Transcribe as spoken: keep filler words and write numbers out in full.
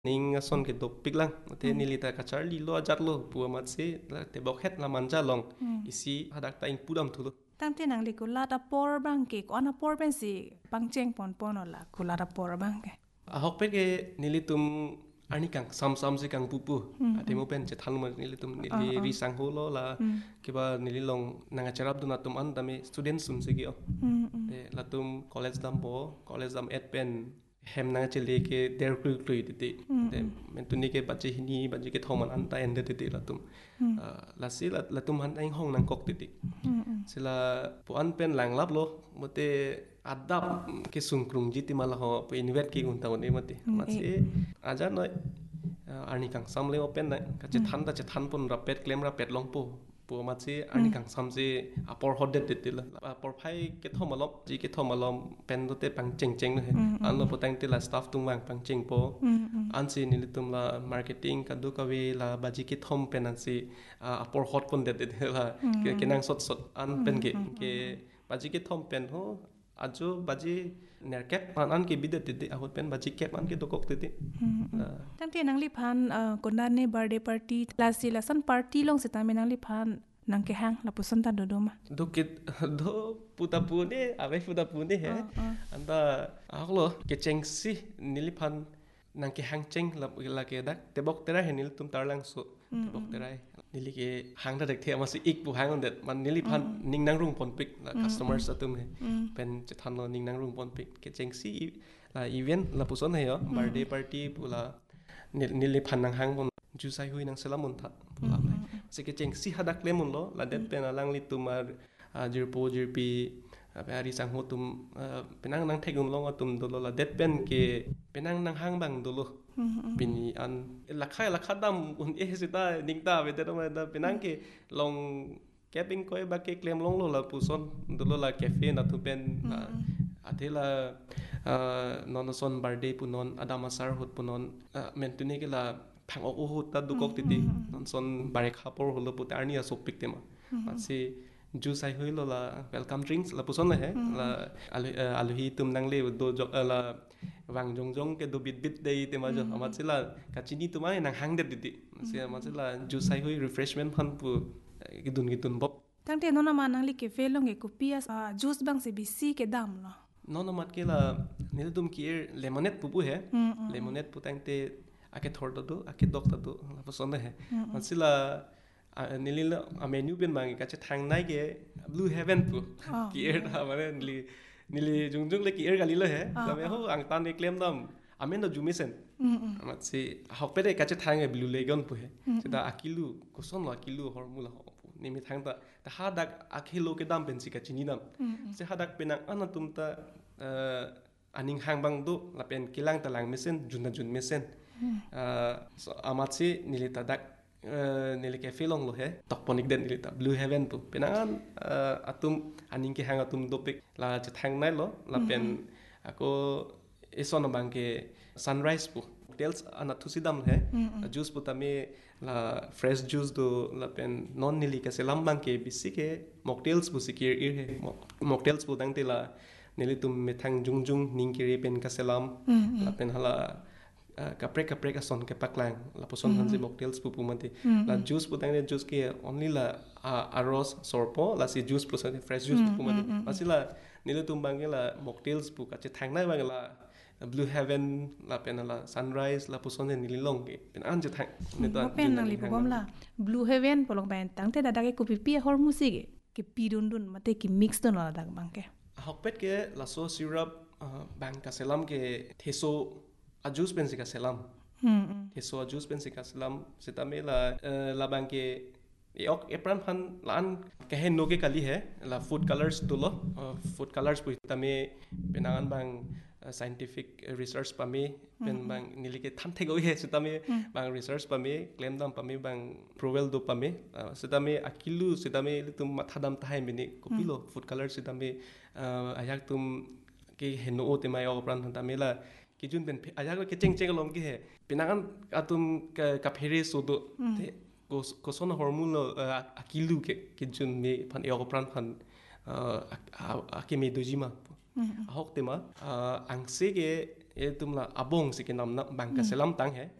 ning son ke topik lang te nilita ka charli lo ajatlo pu amat se la te bokhet la manja long isi hadak ta ing pudam thulu tam te nang li kula da por bang ke ko na por ben si pangcheng pon pon la kula da por bang ke ahok pe ke nilitum ani kang sam sam se kang pupu ate mo pen che than mo nilitum nili ri sang ho lo la kiba nililong nanga charap duna tum an tame student sum se gi o te latum college dam bo college dam et pen hem nanga chele ke der kru kru ti te men tuni ke bache hini bache ke thoman an ta ende ti latum la si latum han aing hong nang kok ti ti sila po an pen lang lap lo mote adap ke sungkrung jiti malah ho pe invet ki gun taw ni mati masi aja noi arni kang samle open na ka che than da che than pun rapet claim rapet long po po masi arni kang samje apor hodet de til apor phai ke thomalom ji ke thomalom pen do te pang cheng cheng ne an lo potang te la staff tung wang pang cheng po an si ni tum la marketing ka du ka we la baji ke thom pen an si apor hot pun de de la ke nang sot sot an pen ke ke baji ke thom pen ho ajo baji nerkep an an ke bidet ti ahot pen baji kep an ke dokok ti tam te nang li phan kondan ne birthday party la si la san party long se tam nang li phan nang ke hang la pusan ta do do ma do kit do puta pune ave puta pune he anda ahlo ke chengsi nili phan nang ke hang cheng la la ke dak te bok tera he nil tum tarlang so te bok tera nili ke hang da dek the ma si ik bu hang on det man nili phan ning nang rung pon pik la customers atum he pen che than lo ning nang rung pon pik ke chengsi la event la puson he yo birthday party pula nili phan nang hang pon ju sai hui nang selamun tha pula se ke chengsi hadak lemon lo la det pen alang li tumar jirpo jirpi ari sang ho tum penang nang thegum long atum dolo la det pen ke penang nang hang bang dolo bini an lakha lakha dam un e sita ningta ve te ma da penang ke long keping koi ba ke klem long lo la puson dolo la cafe na tu pen athela non son birthday punon adama sar hot punon mentuni ke la phang o ho ta dukok titi non son bare khapor holo pu tarni a sopik tema asi ju sai hoi lo la welcome drinks la puson la he la aluhi tum nang le do la wang jong jong ke do bit bit dei tema jo amat sila kachini tumai nang hang de titi si amat sila ju sai hoi refreshment phan pu gidun gidun bop tang te nona ma nang li ke fe long e kopia juice bang se bisi ke dam lo nona mat ke la nil tum ki lemonade pu pu he lemonade pu tang te ake thor do ake dok ta do la puson he masila nilila a menu ben mangi ka che thang nai ke blue heaven pu ki er da mane nili nili jung jung le ki er galilo he da me ho ang tan ne claim dam amen do jumisen amat si hok pe de ka che thang e blue legon pu he da akilu koson lo akilu hormula ho ni mi thang da ta hadak akhilo ke dam ben si ka chini dam se hadak penang anatum ta aning hang bang do la pen kilang ta lang mesen junna jun mesen amat si nilita dak nili ke filong lo he tokponik den nilita blue heaven tu penangan atum aning ke hang atum dopik la che thang nai lo la pen ako eson bang ke sunrise pu hotels ana thusidam he juice pu tame la fresh juice do la pen non nili ke selam bang ke bisi ke mocktails pu sikir ir he mocktails pu dang te la nili tum me thang jung jung ning ke pen ka selam la pen hala kapre kapre ka son ke paklang la poson hanji mocktails pu pu mate la juice pu tang juice ke only la arroz sorpo la si juice plus fresh juice pu mate asila nile tum bang la mocktails pu ka che thang nai bang la blue heaven la pen la sunrise la poson ne nili long ke pen an che thang ne to pen nang li bom la blue heaven polong ben tang te da ke kopi pi hor musik ke pi dun dun mate ki mix don la dak bang ke hokpet ke la so syrup bang ka selam ke theso ajus pen sika selam hmm theso ajus pen sika selam setame la la bang ke yok epran phan lan ke hen no ke kali he la food colors dulo food colors pu tame penangan bang scientific research pame pen bang nilike tham thego he setame bang research pame claim dam pame bang provel do pame setame akilu setame tum mathadam thai mini kopilo food colors setame ayak tum ke heno o temai ok pran tame la kijun pen ayak ke cheng cheng lom ke he penangan atum ka phere so do te ko son hormone akilu ke kijun me phan ok pran phan akime dojima ahok tema angse ke e tumla abong si kinam na bang ka selam tang he